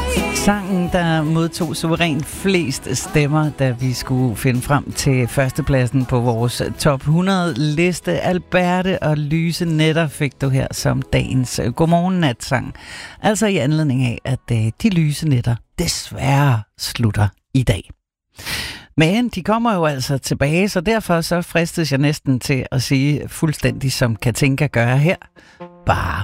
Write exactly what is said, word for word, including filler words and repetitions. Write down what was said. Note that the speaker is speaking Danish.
Sangen, der modtog suverænt flest stemmer, da vi skulle finde frem til førstepladsen på vores top hundrede liste. Alberte og Lyse Nætter fik du her som dagens godmorgen-natsang. Altså i anledning af, at de lyse nætter desværre slutter i dag. Men de kommer jo altså tilbage, så derfor så fristes jeg næsten til at sige fuldstændig som Katinka gør her. Bare